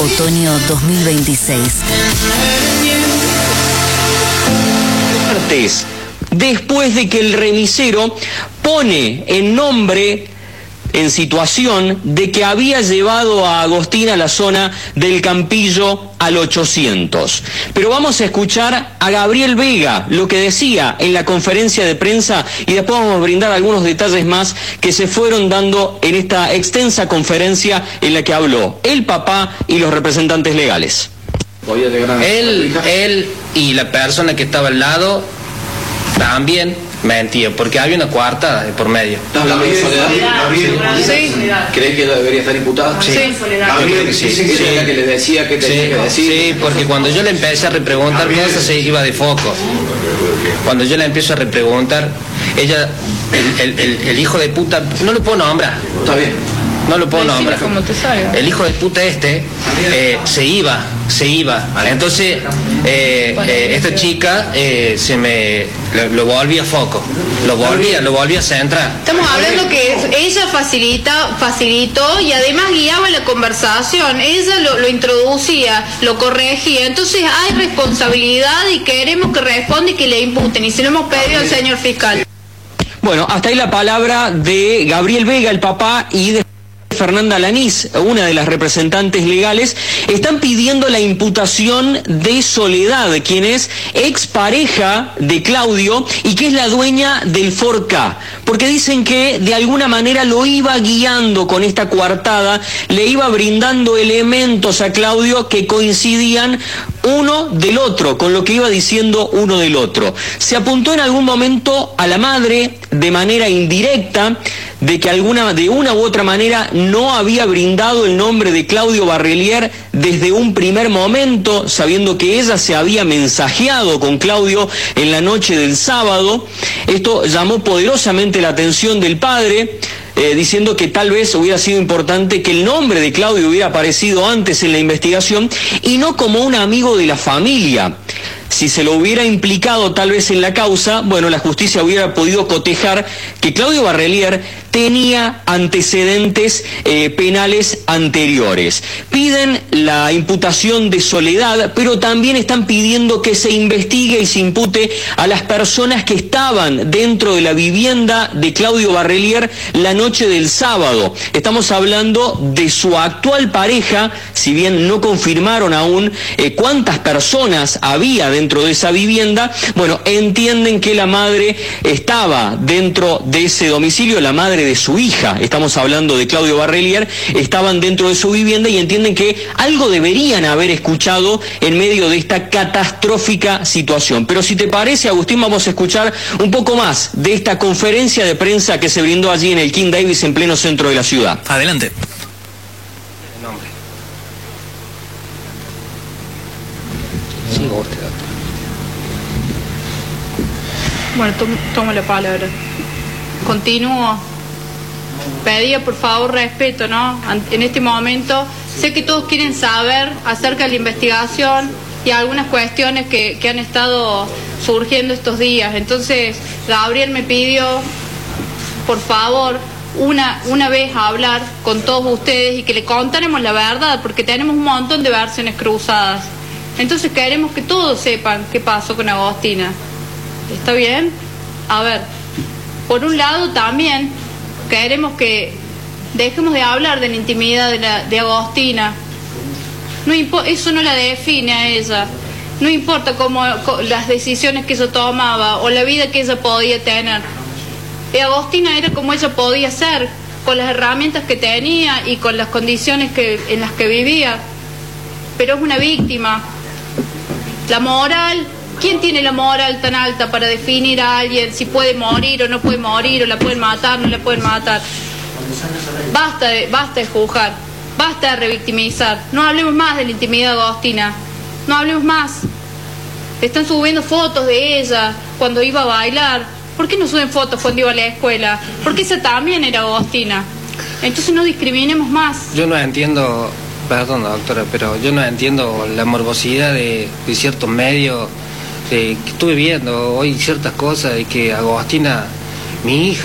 Otoño 2026. Después de que el remisero pone en nombre, en situación, de que había llevado a Agostina a la zona del Campillo al 800. Pero vamos a escuchar a Gabriel Vega, lo que decía en la conferencia de prensa, y después vamos a brindar algunos detalles más que se fueron dando en esta extensa conferencia en la que habló el papá y los representantes legales. Él y la persona que estaba al lado también mentía, porque había una coartada de por medio. ¿Estás hablando de Soledad? Sí. ¿Crees que debería estar imputado? Sí. Gabriel, sí. Dicen que era que le decía que tenía que decir. Sí, porque cuando yo le empecé a repreguntar cosas se iba de foco. Cuando yo le empiezo a repreguntar, ella, el hijo de puta, no lo puedo nombrar. Está bien. No lo puedo nombrar. El hijo de puta se iba. Entonces, esta chica lo volvía a foco. Lo volvía a centrar. Estamos hablando que ella facilitó y además guiaba la conversación. Ella lo introducía, lo corregía. Entonces hay responsabilidad y queremos que responda y que le imputen. Y se lo hemos pedido al señor fiscal. Bueno, hasta ahí la palabra de Gabriel Vega, el papá, y de Fernanda Lanís, una de las representantes legales. Están pidiendo la imputación de Soledad, quien es expareja de Claudio y que es la dueña del Ford Ka, porque dicen que de alguna manera lo iba guiando con esta coartada, le iba brindando elementos a Claudio que coincidían uno del otro, con lo que iba diciendo uno del otro. Se apuntó en algún momento a la madre de manera indirecta, de que de una u otra manera no había brindado el nombre de Claudio Barrelier desde un primer momento, sabiendo que ella se había mensajeado con Claudio en la noche del sábado. Esto llamó poderosamente la atención del padre, diciendo que tal vez hubiera sido importante que el nombre de Claudio hubiera aparecido antes en la investigación y no como un amigo de la familia. Si se lo hubiera implicado tal vez en la causa, bueno, la justicia hubiera podido cotejar que Claudio Barrelier tenía antecedentes penales anteriores. Piden la imputación de Soledad, pero también están pidiendo que se investigue y se impute a las personas que estaban dentro de la vivienda de Claudio Barrelier la noche del sábado. Estamos hablando de su actual pareja, si bien no confirmaron aún cuántas personas había dentro de esa vivienda. Bueno, entienden que la madre estaba dentro de ese domicilio, la madre de su hija, estamos hablando de Claudio Barrelier, estaban dentro de su vivienda y entienden que algo deberían haber escuchado en medio de esta catastrófica situación. Pero si te parece, Agustín, vamos a escuchar un poco más de esta conferencia de prensa que se brindó allí en el King Davis en pleno centro de la ciudad. Adelante. Bueno, tomo la palabra. Continúo. Pedía por favor respeto, ¿no? En este momento sé que todos quieren saber acerca de la investigación y algunas cuestiones que han estado surgiendo estos días. Entonces Gabriel me pidió por favor una vez hablar con todos ustedes y que le contáramos la verdad, porque tenemos un montón de versiones cruzadas. Entonces queremos que todos sepan qué pasó con Agostina. ¿Está bien? A ver, por un lado también queremos que dejemos de hablar de la intimidad de Agostina. Eso no la define a ella. No importa las decisiones que ella tomaba o la vida que ella podía tener. Agostina era como ella podía ser, con las herramientas que tenía y con las condiciones en las que vivía. Pero es una víctima. La moral, ¿quién tiene la moral tan alta para definir a alguien si puede morir o no puede morir, o la pueden matar o no la pueden matar? Basta de juzgar, basta de revictimizar. No hablemos más de la intimidad de Agostina, no hablemos más. Están subiendo fotos de ella cuando iba a bailar. ¿Por qué no suben fotos cuando iba a la escuela? Porque esa también era Agostina. Entonces no discriminemos más. Yo no entiendo, perdón doctora, pero yo no entiendo la morbosidad de ciertos medios, que estuve viendo hoy ciertas cosas de que Agostina, mi hija,